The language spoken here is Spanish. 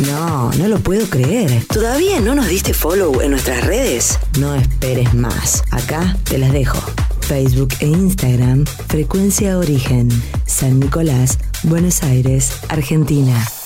No lo puedo creer. ¿Todavía no nos diste follow en nuestras redes? No esperes más. Acá te las dejo. Facebook e Instagram, Frecuencia Origen, San Nicolás, Buenos Aires, Argentina.